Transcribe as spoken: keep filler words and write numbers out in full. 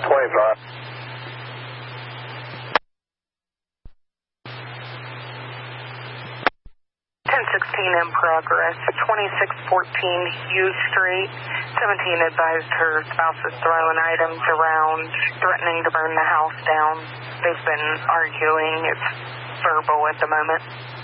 twenty-five. ten sixteen in progress, twenty-six fourteen Hughes Street. seventeen advised her spouse is throwing items around, threatening to burn the house down. They've been arguing. It's verbal at the moment.